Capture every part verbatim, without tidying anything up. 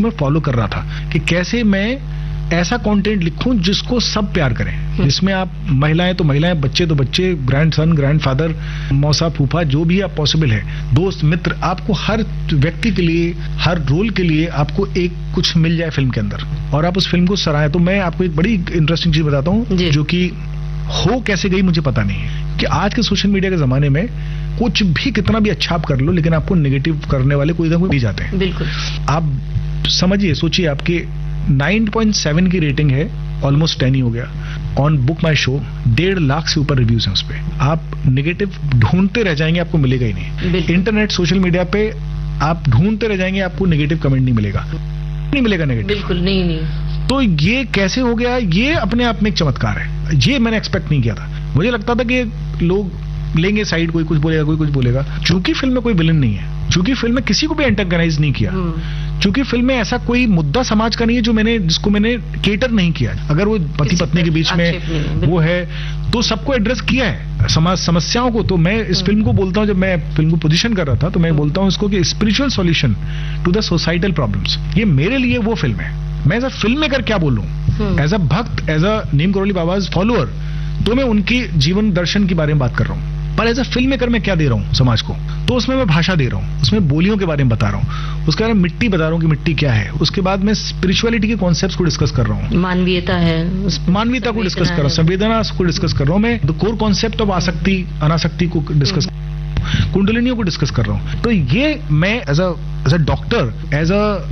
जिसको मैं फॉलो कर रहा था कि कैसे मैं ऐसा कंटेंट लिखूं जिसको सब प्यार करें, जिसमें आप महिलाएं तो महिलाएं, बच्चे तो बच्चे, ग्रैंड सन, ग्रैंड फादर, मौसा, फूफा, जो भी आप पॉसिबल है, दोस्त, मित्र, आपको हर व्यक्ति के लिए, हर रोल के लिए आपको एक कुछ मिल जाए फिल्म के अंदर और आप उस फिल्म को सराहें। तो मैं आपको एक बड़ी इंटरेस्टिंग चीज बताता हूँ जो कि हो कैसे गई मुझे पता नहीं है, कि आज के सोशल मीडिया के जमाने में कुछ भी कितना भी अच्छा आप कर लो, लेकिन आपको नेगेटिव करने वाले कोई ना कोई भी जाते हैं। बिल्कुल। आप समझिए, सोचिए, आपके नाइन पॉइंट सेवन की रेटिंग है, ऑलमोस्ट टेन ही हो गया ऑन बुक माई शो, डेढ़ लाख से ऊपर रिव्यूज हैं उस पे। आप नेगेटिव ढूंढते रह जाएंगे, आपको मिलेगा ही नहीं। इंटरनेट, सोशल मीडिया पे आप ढूंढते रह जाएंगे, आपको नेगेटिव कमेंट नहीं मिलेगा, नहीं मिलेगा नेगेटिव, बिल्कुल नहीं नहीं। तो ये कैसे हो गया? ये अपने आप में एक चमत्कार है, ये मैंने एक्सपेक्ट नहीं किया था। मुझे लगता था कि लोग लेंगे साइड, कोई कुछ बोलेगा, कोई कुछ बोलेगा। चूंकि फिल्म में कोई विलन नहीं है, चूंकि फिल्म में किसी को भी एंटागनाइज नहीं किया, चूंकि फिल्म में ऐसा कोई मुद्दा समाज का नहीं है जो मैंने जिसको मैंने केटर नहीं किया। अगर वो पति पत्नी के बीच में वो है तो सबको एड्रेस किया है, समाज समस्याओं को। तो मैं इस फिल्म को बोलता हूं, जब मैं फिल्म को पोजीशन कर रहा था तो मैं बोलता हूं इसको कि spiritual solution to the societal problems. ये मेरे लिए वो फिल्म है। मैं एज अ फिल्म मेकर क्या बोलूं, एज अ भक्त, as a Neem Karauli Baba follower, तो मैं उनकी जीवन दर्शन के बारे में बात कर रहा हूं। पर एज अ फिल्म मेकर मैं क्या दे रहा हूं समाज को, तो उसमें मैं भाषा दे रहा हूं, उसमें बोलियों के बारे में बता रहा हूं, उसके बारे में मिट्टी बता रहा हूं कि मिट्टी क्या है। उसके बाद मैं स्पिरिचुअलिटी के कॉन्सेप्ट्स को डिस्कस कर रहा हूं, मानवीयता है, मानवीयता को डिस्कस कर रहा हूं, संवेदना को डिस्कस कर रहा हूं, मैं द कोर कॉन्सेप्ट ऑफ आसक्ति, अनासक्ति को डिस्कस, कुंडलिनियों को डिस्कस कर रहा हूं। तो ये मैं as a as a doctor, as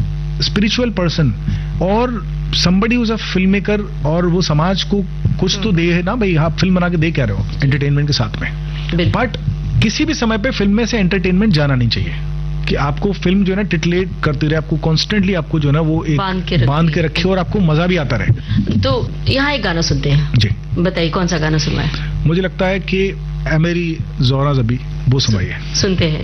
a spiritual person और somebody who's a film maker, और वो समाज को कुछ तो दे है ना भाई, आप फिल्म बना के दे क्या रहे हो एंटरटेनमेंट के साथ में। बट किसी भी समय पे फिल्म में से एंटरटेनमेंट जाना नहीं चाहिए, कि आपको फिल्म जो है ना टिटलेट करती रहे, आपको कॉन्स्टेंटली आपको जो है ना वो एक बांध के, बांध के रखे और आपको मजा भी आता रहे। तो यहाँ एक गाना सुनते हैं जी, बताइए कौन सा गाना सुनवाए? मुझे लगता है कि ए मेरी ज़ोहरा ज़बी, वो सुनाइए। सुनते हैं।